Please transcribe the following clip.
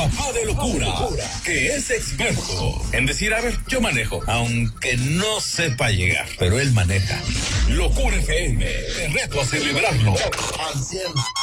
papá de locura, que es experto en decir, a ver, yo manejo, aunque no sepa llegar, pero él maneja. Locura FM, te reto a celebrarlo al 100.